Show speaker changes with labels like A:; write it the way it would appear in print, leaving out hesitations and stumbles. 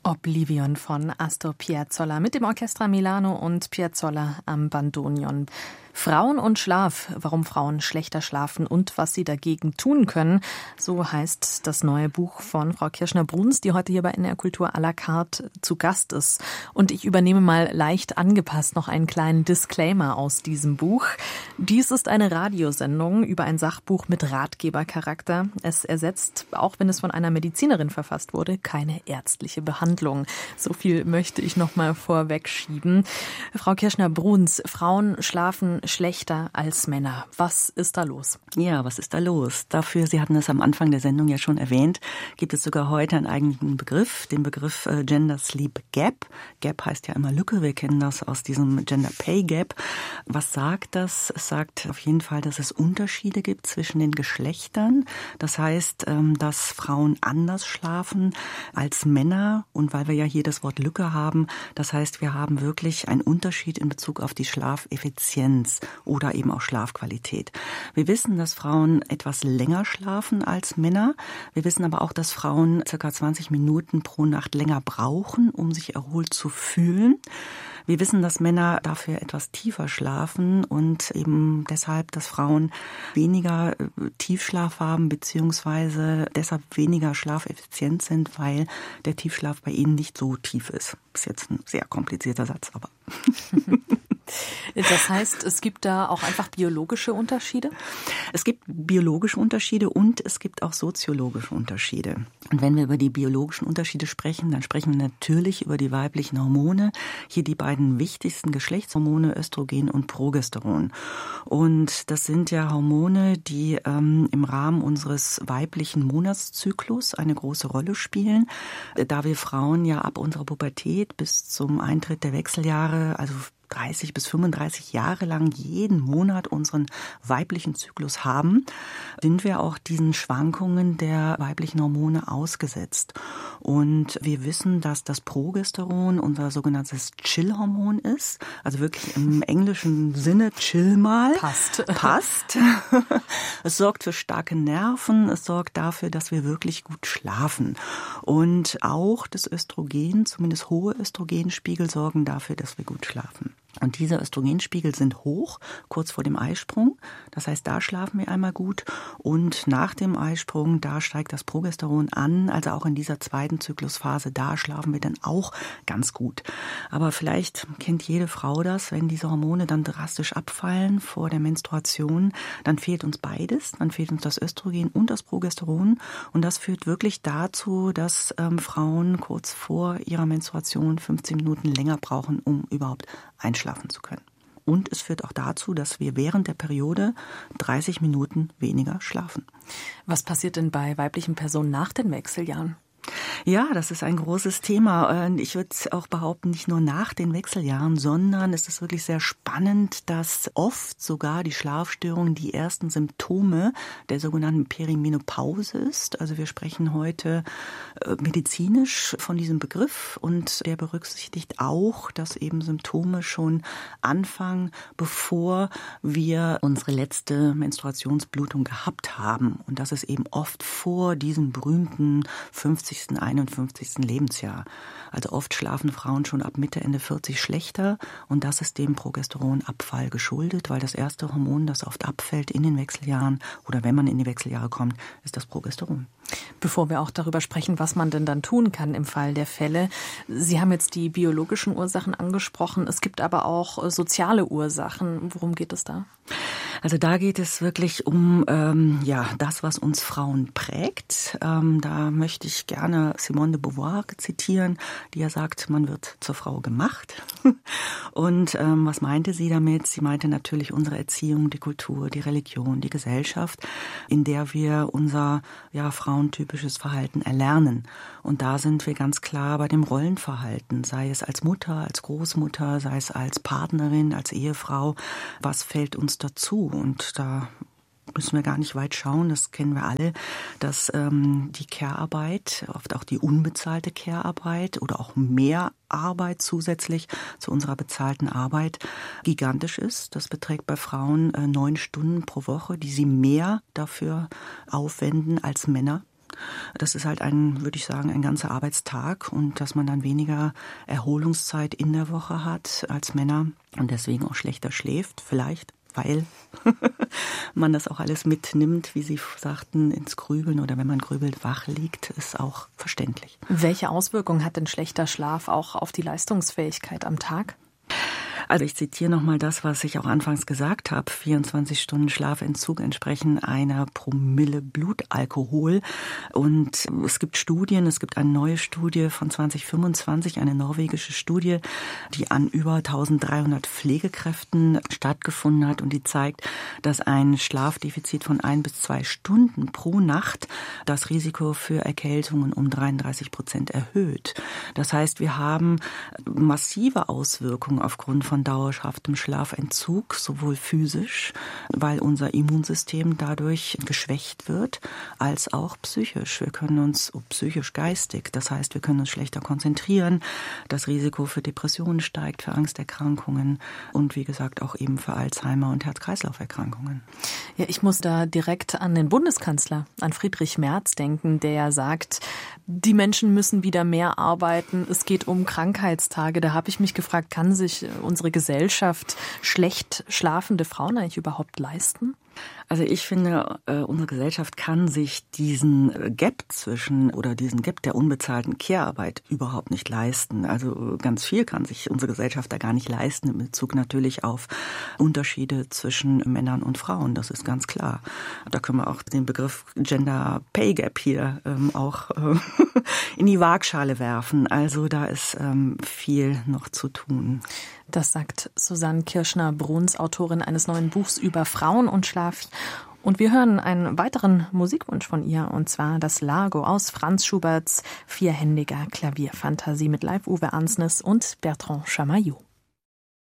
A: Oblivion von Astor Piazzolla mit dem Orchestra Milano und Piazzolla am Bandonion. Frauen und Schlaf, warum Frauen schlechter schlafen und was sie dagegen tun können. So heißt das neue Buch von Frau Kirschner-Bruns, die heute hier bei NDR Kultur à la carte zu Gast ist. Und ich übernehme mal leicht angepasst noch einen kleinen Disclaimer aus diesem Buch. Dies ist eine Radiosendung über ein Sachbuch mit Ratgebercharakter. Es ersetzt, auch wenn es von einer Medizinerin verfasst wurde, keine ärztliche Behandlung. So viel möchte ich noch mal vorwegschieben. Frau Kirschner-Bruns, Frauen schlafen schlechter als Männer. Was ist da los?
B: Ja, was ist da los? Dafür, Sie hatten es am Anfang der Sendung ja schon erwähnt, gibt es sogar heute einen eigenen Begriff, den Begriff Gender Sleep Gap. Gap heißt ja immer Lücke, wir kennen das aus diesem Gender Pay Gap. Was sagt das? Es sagt auf jeden Fall, dass es Unterschiede gibt zwischen den Geschlechtern. Das heißt, dass Frauen anders schlafen als Männer. Und weil wir ja hier das Wort Lücke haben, das heißt, wir haben wirklich einen Unterschied in Bezug auf die Schlafeffizienz oder eben auch Schlafqualität. Wir wissen, dass Frauen etwas länger schlafen als Männer. Wir wissen aber auch, dass Frauen ca. 20 Minuten pro Nacht länger brauchen, um sich erholt zu fühlen. Wir wissen, dass Männer dafür etwas tiefer schlafen und eben deshalb, dass Frauen weniger Tiefschlaf haben beziehungsweise deshalb weniger schlafeffizient sind, weil der Tiefschlaf bei ihnen nicht so tief ist. Ist jetzt ein sehr komplizierter Satz, aber...
A: Das heißt, es gibt da auch einfach biologische Unterschiede?
B: Es gibt biologische Unterschiede und es gibt auch soziologische Unterschiede. Und wenn wir über die biologischen Unterschiede sprechen, dann sprechen wir natürlich über die weiblichen Hormone. Hier die beiden wichtigsten Geschlechtshormone, Östrogen und Progesteron. Und das sind ja Hormone, die im Rahmen unseres weiblichen Monatszyklus eine große Rolle spielen. Da wir Frauen ja ab unserer Pubertät bis zum Eintritt der Wechseljahre, also 30 bis 35 Jahre lang jeden Monat unseren weiblichen Zyklus haben, sind wir auch diesen Schwankungen der weiblichen Hormone ausgesetzt. Und wir wissen, dass das Progesteron unser sogenanntes Chill-Hormon ist. Also wirklich im englischen Sinne chill mal. Passt. Es sorgt für starke Nerven. Es sorgt dafür, dass wir wirklich gut schlafen. Und auch das Östrogen, zumindest hohe Östrogenspiegel, sorgen dafür, dass wir gut schlafen. Und diese Östrogenspiegel sind hoch, kurz vor dem Eisprung. Das heißt, da schlafen wir einmal gut. Und nach dem Eisprung, da steigt das Progesteron an. Also auch in dieser zweiten Zyklusphase, da schlafen wir dann auch ganz gut. Aber vielleicht kennt jede Frau das, wenn diese Hormone dann drastisch abfallen vor der Menstruation, dann fehlt uns beides. Dann fehlt uns das Östrogen und das Progesteron. Und das führt wirklich dazu, dass Frauen kurz vor ihrer Menstruation 15 Minuten länger brauchen, um überhaupt einschlafen zu können. Und es führt auch dazu, dass wir während der Periode 30 Minuten weniger schlafen.
A: Was passiert denn bei weiblichen Personen nach den Wechseljahren?
B: Ja, das ist ein großes Thema. Ich würde auch behaupten, nicht nur nach den Wechseljahren, sondern es ist wirklich sehr spannend, dass oft sogar die Schlafstörung die ersten Symptome der sogenannten Perimenopause ist. Also wir sprechen heute medizinisch von diesem Begriff und der berücksichtigt auch, dass eben Symptome schon anfangen, bevor wir unsere letzte Menstruationsblutung gehabt haben. Und das ist eben oft vor diesem berühmten 51. Lebensjahr. Also oft schlafen Frauen schon ab Mitte, Ende 40 schlechter und das ist dem Progesteronabfall geschuldet, weil das erste Hormon, das oft abfällt in den Wechseljahren oder wenn man in die Wechseljahre kommt, ist das Progesteron.
A: Bevor wir auch darüber sprechen, was man denn dann tun kann im Fall der Fälle. Sie haben jetzt die biologischen Ursachen angesprochen. Es gibt aber auch soziale Ursachen. Worum geht es da?
B: Also da geht es wirklich um das, was uns Frauen prägt. Da möchte ich gerne Simone de Beauvoir zitieren, die ja sagt, man wird zur Frau gemacht. Und was meinte sie damit? Sie meinte natürlich unsere Erziehung, die Kultur, die Religion, die Gesellschaft, in der wir unser frauentypisches Verhalten erlernen. Und da sind wir ganz klar bei dem Rollenverhalten, sei es als Mutter, als Großmutter, sei es als Partnerin, als Ehefrau. Was fällt uns dazu? Und da müssen wir gar nicht weit schauen, das kennen wir alle, dass die Care-Arbeit, oft auch die unbezahlte Care-Arbeit oder auch mehr Arbeit zusätzlich zu unserer bezahlten Arbeit gigantisch ist. Das beträgt bei Frauen 9 Stunden pro Woche, die sie mehr dafür aufwenden als Männer. Das ist halt würde ich sagen, ein ganzer Arbeitstag und dass man dann weniger Erholungszeit in der Woche hat als Männer und deswegen auch schlechter schläft, vielleicht, weil man das auch alles mitnimmt, wie Sie sagten, ins Grübeln oder wenn man grübelt, wach liegt, ist auch verständlich.
A: Welche Auswirkungen hat denn schlechter Schlaf auch auf die Leistungsfähigkeit am Tag?
B: Also ich zitiere nochmal das, was ich auch anfangs gesagt habe. 24 Stunden Schlafentzug entsprechen einer Promille Blutalkohol. Und es gibt Studien, es gibt eine neue Studie von 2025, eine norwegische Studie, die an über 1300 Pflegekräften stattgefunden hat und die zeigt, dass ein Schlafdefizit von 1 bis 2 Stunden pro Nacht das Risiko für Erkältungen um 33% erhöht. Das heißt, wir haben massive Auswirkungen aufgrund von dauerhaftem Schlafentzug, sowohl physisch, weil unser Immunsystem dadurch geschwächt wird, als auch psychisch. Wir können uns psychisch-geistig, das heißt, wir können uns schlechter konzentrieren, das Risiko für Depressionen steigt, für Angsterkrankungen und wie gesagt auch eben für Alzheimer und Herz-Kreislauf-Erkrankungen.
A: Ja, ich muss da direkt an den Bundeskanzler, an Friedrich Merz denken, der ja sagt, die Menschen müssen wieder mehr arbeiten, es geht um Krankheitstage. Da habe ich mich gefragt, kann sich unsere Gesellschaft schlecht schlafende Frauen eigentlich überhaupt leisten?
B: Also ich finde, unsere Gesellschaft kann sich diesen Gap diesen Gap der unbezahlten Care-Arbeit überhaupt nicht leisten. Also ganz viel kann sich unsere Gesellschaft da gar nicht leisten in Bezug natürlich auf Unterschiede zwischen Männern und Frauen. Das ist ganz klar. Da können wir auch den Begriff Gender Pay Gap hier auch in die Waagschale werfen. Also da ist viel noch zu tun.
A: Das sagt Susanne Kirschner-Bruns, Autorin eines neuen Buchs über Frauen und Schlaf. Und wir hören einen weiteren Musikwunsch von ihr, und zwar das Largo aus Franz Schuberts vierhändiger Klavierfantasie mit Live Uwe Ansnes und Bertrand Chamaillot.